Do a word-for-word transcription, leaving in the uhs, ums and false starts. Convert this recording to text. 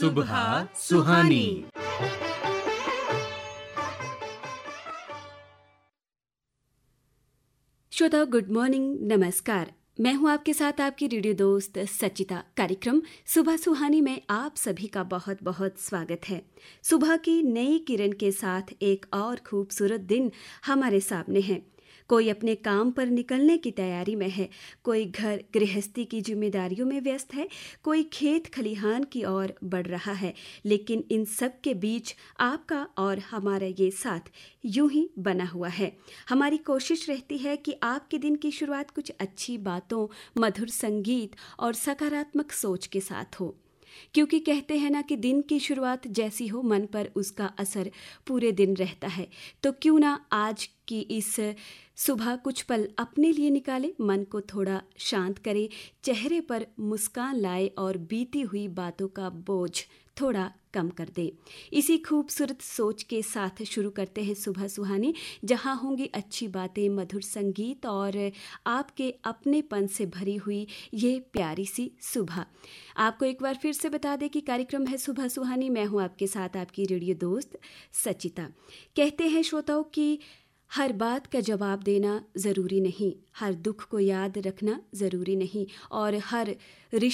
सुबह सुहानी। श्रोताओ, good morning, नमस्कार। मैं हूं आपके साथ आपकी रेडियो दोस्त सचिता। कार्यक्रम सुबह सुहानी में आप सभी का बहुत बहुत स्वागत है। सुबह की नई किरण के साथ एक और खूबसूरत दिन हमारे सामने है। कोई अपने काम पर निकलने की तैयारी में है, कोई घर गृहस्थी की जिम्मेदारियों में व्यस्त है, कोई खेत खलिहान की ओर बढ़ रहा है। लेकिन इन सब के बीच आपका और हमारा ये साथ यूं ही बना हुआ है। हमारी कोशिश रहती है कि आपके दिन की शुरुआत कुछ अच्छी बातों, मधुर संगीत और सकारात्मक सोच के साथ हो, क्योंकि कहते हैं ना कि दिन की शुरुआत जैसी हो, मन पर उसका असर पूरे दिन रहता है। तो क्यों ना आज की इस सुबह कुछ पल अपने लिए निकाले, मन को थोड़ा शांत करे, चेहरे पर मुस्कान लाए और बीती हुई बातों का बोझ थोड़ा कम कर दे। इसी खूबसूरत सोच के साथ शुरू करते हैं सुबह सुहानी, जहां होंगी अच्छी बातें, मधुर संगीत और आपके अपनेपन से भरी हुई ये प्यारी सी सुबह। आपको एक बार फिर से बता दें कि कार्यक्रम है सुबह सुहानी। मैं हूं आपके साथ आपकी रेडियो दोस्त सचिता। कहते हैं श्रोताओं कि हर बात का जवाब देना ज़रूरी नहीं, हर दुख को याद रखना ज़रूरी नहीं, और हर रिश्ते